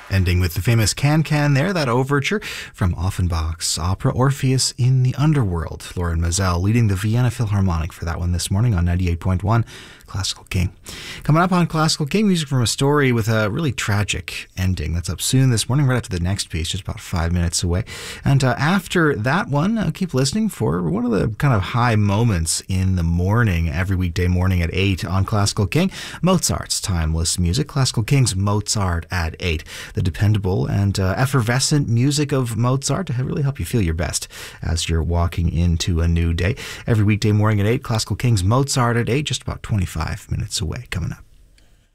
Ending with the famous Can-Can there, that overture from Offenbach's opera Orpheus in the Underworld. Loren Maazel leading the Vienna Philharmonic for that one this morning on 98.1 Classical King. Coming up on Classical King, music from a story with a really tragic ending. That's up soon this morning, right after the next piece, just about 5 minutes away. And after that one, keep listening for one of the kind of high moments in the morning, every weekday morning at 8 on Classical King. Mozart's timeless music. Classical King's Mozart at 8. The dependable and effervescent music of Mozart to really help you feel your best as you're walking into a new day. Every weekday morning at 8, Classical King's Mozart at 8, just about 25 minutes away. Coming up.